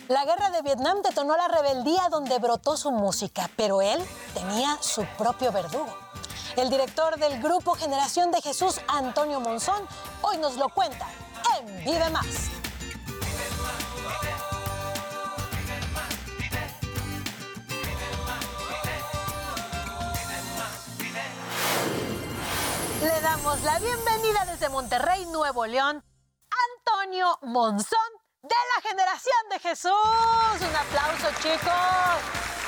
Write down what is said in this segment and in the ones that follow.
La guerra de Vietnam detonó la rebeldía donde brotó su música, pero él tenía su propio verdugo. El director del grupo Generación de Jesús, Antonio Monzón, hoy nos lo cuenta en Vive Más. Le damos la bienvenida desde Monterrey, Nuevo León, Antonio Monzón, de la Generación de Jesús. Un aplauso, chicos.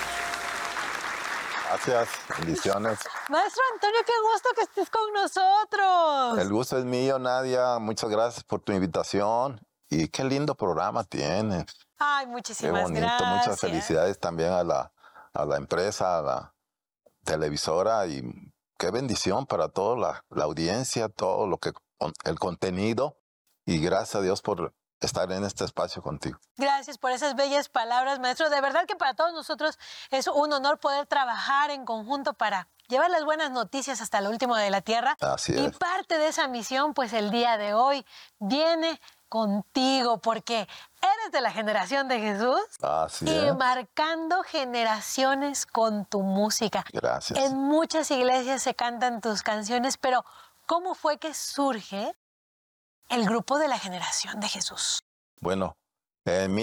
Gracias, bendiciones. Maestro Antonio, qué gusto que estés con nosotros. El gusto es mío, Nadia. Muchas gracias por tu invitación. Y qué lindo programa tienes. Ay, muchísimas qué bonito. gracias. Muchas felicidades también a la empresa, a la televisora. Y qué bendición para toda la audiencia, todo lo que el contenido. Y gracias a Dios por estar en este espacio contigo. Gracias por esas bellas palabras, maestro. De verdad que para todos nosotros es un honor poder trabajar en conjunto para llevar las buenas noticias hasta lo último de la tierra. Así y es. parte de esa misión, pues el día de hoy viene contigo, porque eres de la Generación de Jesús. Así y es. marcando generaciones con tu música. Gracias. En muchas iglesias se cantan tus canciones, pero ¿cómo fue que surge el grupo de la Generación de Jesús? Bueno, en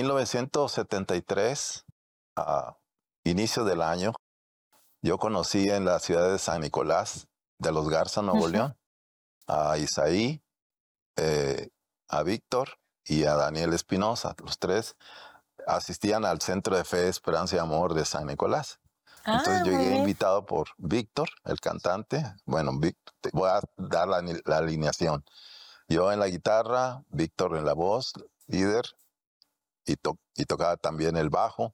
1973, a inicio del año, yo conocí en la ciudad de San Nicolás de los Garza, Nuevo León, a Isaí, a Víctor y a Daniel Espinosa. Los tres asistían al Centro de Fe, Esperanza y Amor de San Nicolás. Entonces yo llegué invitado por Víctor, el cantante. Bueno, Víctor, te voy a dar la alineación. Yo en la guitarra, Víctor en la voz, líder, y tocaba también el bajo,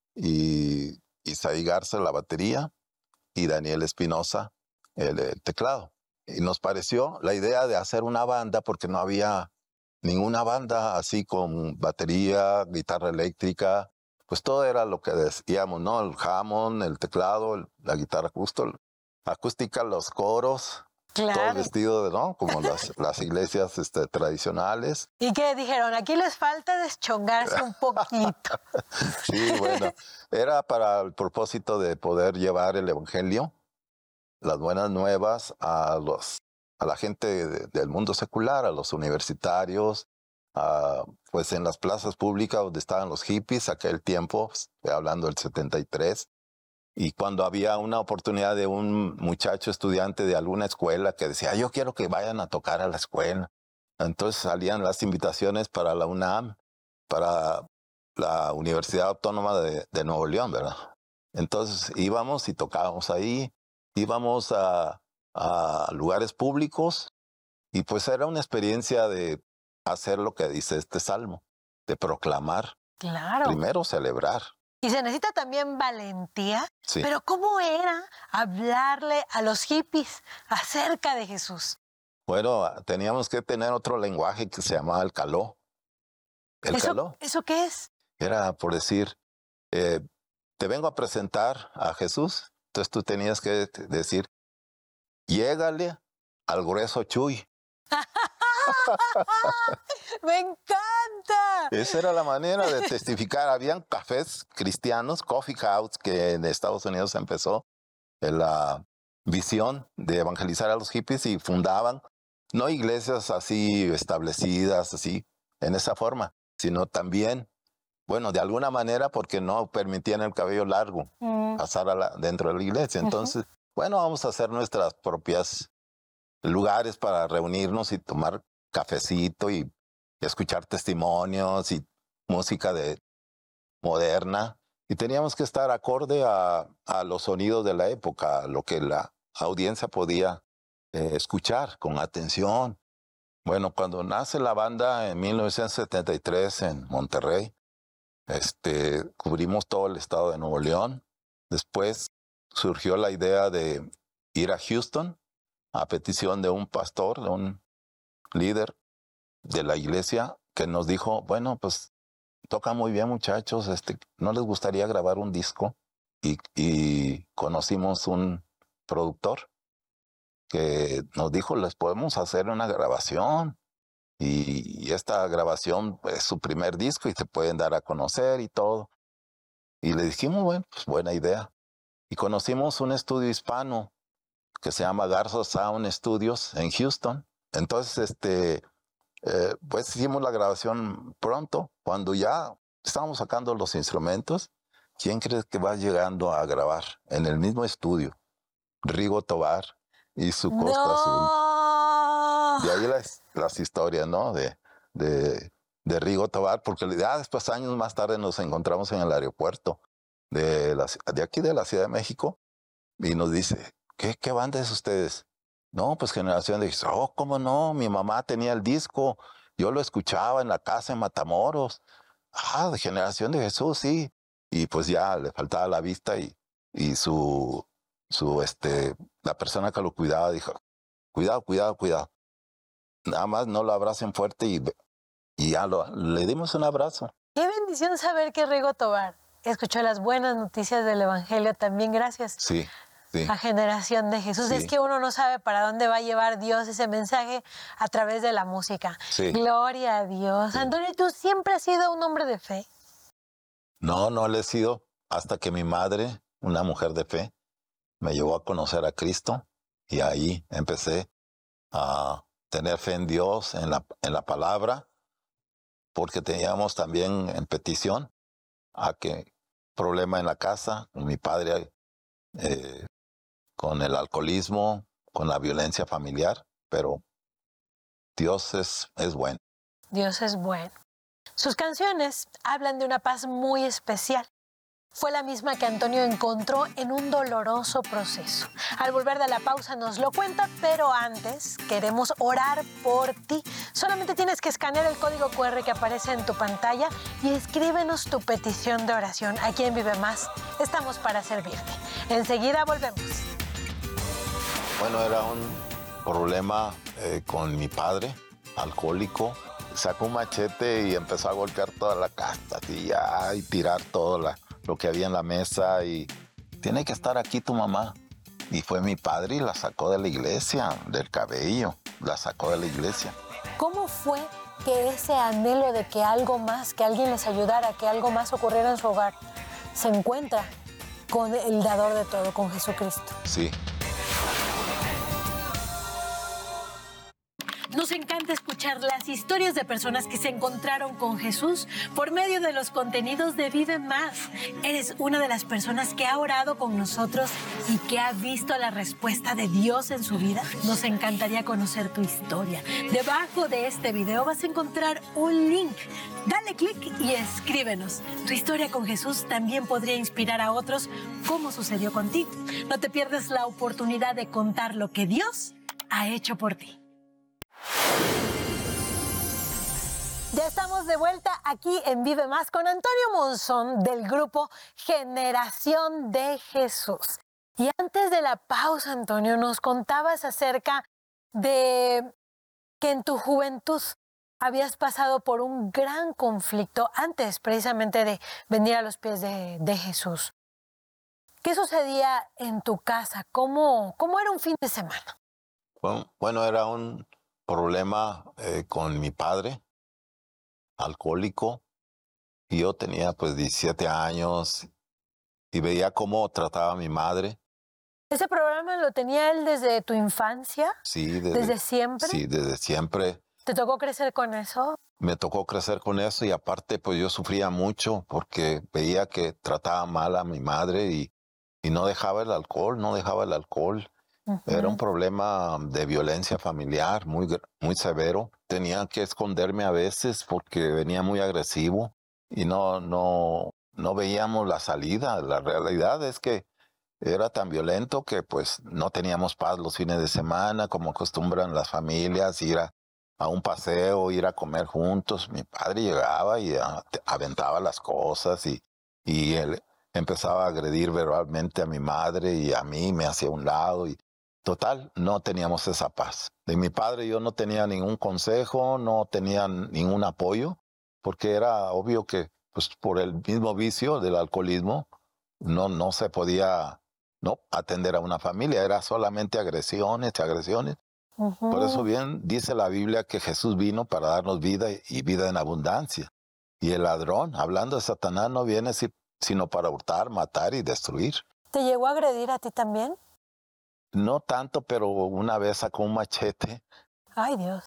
y Isaí Garza la batería, y Daniel Espinosa el teclado. Y nos pareció la idea de hacer una banda, porque no había ninguna banda así con batería, guitarra eléctrica, pues todo era lo que decíamos, ¿no? El Hammond, el teclado, la guitarra acústica, los coros. Claro. Todo vestido, ¿no? Como las iglesias tradicionales. ¿Y qué dijeron? Aquí les falta deschongarse un poquito. Sí, bueno, era para el propósito de poder llevar el evangelio, las buenas nuevas a la gente del mundo secular, a los universitarios, pues en las plazas públicas donde estaban los hippies, aquel tiempo, hablando del 73. Y cuando había una oportunidad de un muchacho estudiante de alguna escuela que decía, yo quiero que vayan a tocar a la escuela. Entonces salían las invitaciones para la UNAM, para la Universidad Autónoma de Nuevo León, ¿verdad? Entonces íbamos y tocábamos ahí, íbamos a lugares públicos, y pues era una experiencia de hacer lo que dice este salmo, de proclamar. Claro. Primero celebrar. Y se necesita también valentía. Sí. Pero ¿cómo era hablarle a los hippies acerca de Jesús? Bueno, teníamos que tener otro lenguaje que se llamaba el caló. ¿Eso qué es? Era por decir, te vengo a presentar a Jesús. Entonces tú tenías que decir, llégale al grueso Chuy. ¡Me encanta! Esa era la manera de testificar. Habían cafés cristianos, coffee house, que en Estados Unidos empezó la visión de evangelizar a los hippies, y fundaban no iglesias así establecidas, así, en esa forma, sino también, bueno, de alguna manera, porque no permitían el cabello largo pasar dentro de la iglesia. Entonces, bueno, vamos a hacer nuestras propias lugares para reunirnos y tomar cafecito y escuchar testimonios y música moderna. Y teníamos que estar acorde a los sonidos de la época, a lo que la audiencia podía escuchar con atención. Bueno, cuando nace la banda en 1973 en Monterrey, cubrimos todo el estado de Nuevo León. Después surgió la idea de ir a Houston a petición de un pastor, de un líder de la iglesia, que nos dijo, bueno, pues tocan muy bien, muchachos, ¿no les gustaría grabar un disco? Y conocimos un productor que nos dijo, les podemos hacer una grabación. y esta grabación es su primer disco y se pueden dar a conocer y todo. Y le dijimos, bueno, pues buena idea. Y conocimos un estudio hispano que se llama Garza Sound Studios en Houston. Entonces, pues hicimos la grabación pronto. Cuando ya estábamos sacando los instrumentos, ¿quién crees que va llegando a grabar en el mismo estudio? Rigo Tobar y su Costa Azul. ¡No! De ahí las historias, ¿no? De Rigo Tobar, porque después, años más tarde, nos encontramos en el aeropuerto de aquí de la Ciudad de México y nos dice, ¿qué banda es ustedes? No, pues Generación de Jesús. Oh, ¿cómo no? Mi mamá tenía el disco, yo lo escuchaba en la casa en Matamoros. Ah, de Generación de Jesús, sí. Y pues ya le faltaba la vista y la persona que lo cuidaba dijo, cuidado, cuidado, cuidado. Nada más no lo abracen fuerte y ya le dimos un abrazo. Qué bendición saber que Rigo Tobar escuchó las buenas noticias del Evangelio también gracias Sí, sí. a Generación de Jesús. Sí. Es que uno no sabe para dónde va a llevar Dios ese mensaje a través de la música. Sí. Gloria a Dios. Sí. Antonio, ¿tú siempre has sido un hombre de fe? No lo he sido hasta que mi madre, una mujer de fe, me llevó a conocer a Cristo y ahí empecé a tener fe en Dios, en la palabra, porque teníamos también en petición a que problema en la casa, con mi padre, con el alcoholismo, con la violencia familiar, pero Dios es bueno. Dios es bueno. Sus canciones hablan de una paz muy especial. Fue la misma que Antonio encontró en un doloroso proceso. Al volver de la pausa nos lo cuenta, pero antes queremos orar por ti. Solamente tienes que escanear el código QR que aparece en tu pantalla y escríbenos tu petición de oración. Aquí en Vive Más estamos para servirte. Enseguida volvemos. Bueno, era un problema con mi padre, alcohólico. Sacó un machete y empezó a golpear toda la casa y tirar todo lo que había en la mesa y tiene que estar aquí tu mamá. Y fue mi padre y la sacó de la iglesia, del cabello, la sacó de la iglesia. ¿Cómo fue que ese anhelo de que algo más, que alguien les ayudara, que algo más ocurriera en su hogar, se encuentra con el dador de todo, con Jesucristo? Sí. Nos encanta escuchar las historias de personas que se encontraron con Jesús por medio de los contenidos de Vive Más. Eres una de las personas que ha orado con nosotros y que ha visto la respuesta de Dios en su vida. Nos encantaría conocer tu historia. Debajo de este video vas a encontrar un link. Dale clic y escríbenos. Tu historia con Jesús también podría inspirar a otros como sucedió contigo. No te pierdas la oportunidad de contar lo que Dios ha hecho por ti. Ya estamos de vuelta aquí en Vive Más con Antonio Monzón del grupo Generación de Jesús. Y antes de la pausa, Antonio, nos contabas acerca de que en tu juventud habías pasado por un gran conflicto antes precisamente de venir a los pies de Jesús. ¿Qué sucedía en tu casa? ¿Cómo era un fin de semana? Bueno, era un problema con mi padre, alcohólico, y yo tenía pues 17 años y veía cómo trataba a mi madre. ¿Ese problema lo tenía él desde tu infancia? Sí, ¿Desde siempre? Sí, desde siempre. ¿Te tocó crecer con eso? Me tocó crecer con eso y aparte pues yo sufría mucho porque veía que trataba mal a mi madre y no dejaba el alcohol, no dejaba el alcohol. Era un problema de violencia familiar muy severo. Tenía que esconderme a veces porque venía muy agresivo y no veíamos la salida. La realidad es que era tan violento que pues no teníamos paz los fines de semana, como acostumbran las familias, ir a un paseo, ir a comer juntos. Mi padre llegaba y aventaba las cosas y él empezaba a agredir verbalmente a mi madre y a mí, me hacía a un lado y total, no teníamos esa paz. De mi padre yo no tenía ningún consejo, no tenía ningún apoyo, porque era obvio que pues, por el mismo vicio del alcoholismo no se podía atender a una familia, era solamente agresiones. Por eso Ujú. bien dice la Biblia que Jesús vino para darnos vida y vida en abundancia. Y el ladrón, hablando de Satanás, no viene sino para hurtar, matar y destruir. ¿Te llegó a agredir a ti también? No tanto, pero una vez sacó un machete, Ay, Dios.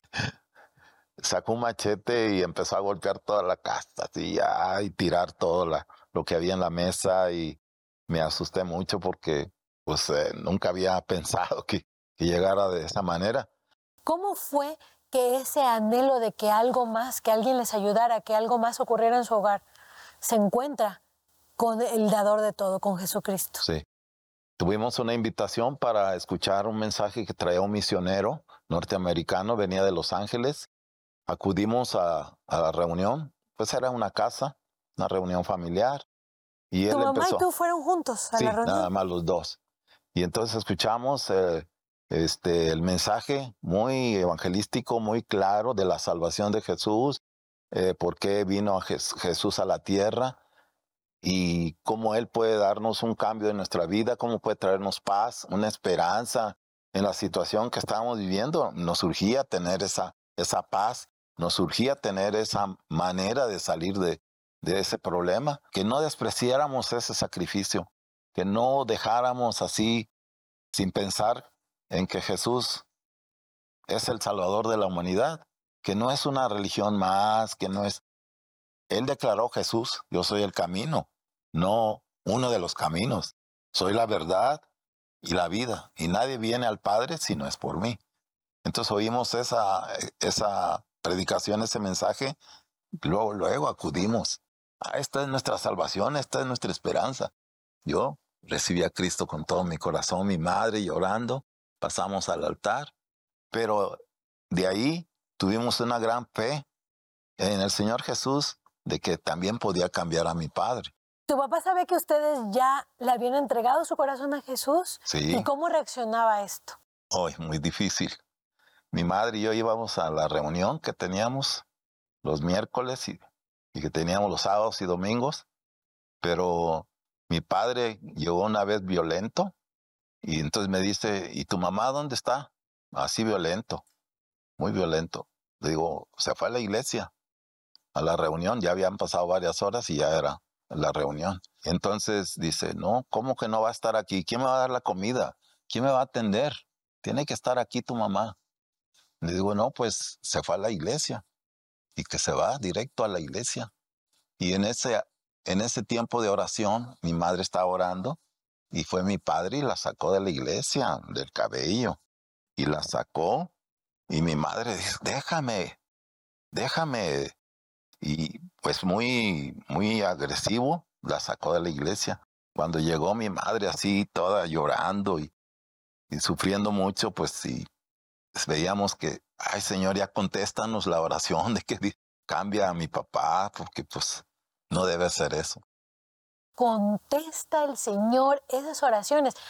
y empezó a golpear toda la casa, así, y tirar todo lo que había en la mesa, y me asusté mucho porque pues nunca había pensado que llegara de esa manera. ¿Cómo fue que ese anhelo de que algo más, que alguien les ayudara, que algo más ocurriera en su hogar, se encuentra con el dador de todo, con Jesucristo? Sí. Tuvimos una invitación para escuchar un mensaje que traía un misionero norteamericano, venía de Los Ángeles. Acudimos a la reunión, pues era una casa, una reunión familiar, y ¿Tu él mamá y empezó, tú fueron juntos a sí, la nada reunión? más los dos. Y entonces escuchamos el mensaje muy evangelístico, muy claro de la salvación de Jesús, por qué vino Jesús a la tierra y cómo Él puede darnos un cambio en nuestra vida, cómo puede traernos paz, una esperanza en la situación que estábamos viviendo. Nos surgía tener esa paz, nos surgía tener esa manera de salir de ese problema, que no despreciáramos ese sacrificio, que no dejáramos así sin pensar en que Jesús es el Salvador de la humanidad, que no es una religión más, que no es... Él declaró Jesús, yo soy el camino, no uno de los caminos. Soy la verdad y la vida, y nadie viene al Padre si no es por mí. Entonces oímos esa predicación, ese mensaje, luego acudimos. Esta es nuestra salvación, esta es nuestra esperanza. Yo recibí a Cristo con todo mi corazón, mi madre llorando, pasamos al altar, pero de ahí tuvimos una gran fe en el Señor Jesús de que también podía cambiar a mi padre. ¿Tu papá sabe que ustedes ya le habían entregado su corazón a Jesús? Sí, ¿Y cómo reaccionaba a esto? hoy muy difícil. Mi madre y yo íbamos a la reunión que teníamos los miércoles y que teníamos los sábados y domingos, pero mi padre llegó una vez violento y entonces me dice, ¿y tu mamá dónde está? Así violento, muy violento. Le digo, se fue a la iglesia, a la reunión, ya habían pasado varias horas y ya era la reunión. Entonces dice, no, ¿cómo que no va a estar aquí? ¿Quién me va a dar la comida? ¿Quién me va a atender? Tiene que estar aquí tu mamá. Le digo, no, pues se fue a la iglesia y que se va directo a la iglesia. Y en ese tiempo de oración, mi madre estaba orando y fue mi padre y la sacó de la iglesia, del cabello, y la sacó. Y mi madre dice, déjame, déjame. Y pues muy, muy agresivo, la sacó de la iglesia. Cuando llegó mi madre así, toda llorando y sufriendo mucho, pues sí, pues veíamos que, ay Señor, ya contéstanos la oración de que cambia a mi papá, porque pues no debe ser eso. Contesta el Señor esas oraciones.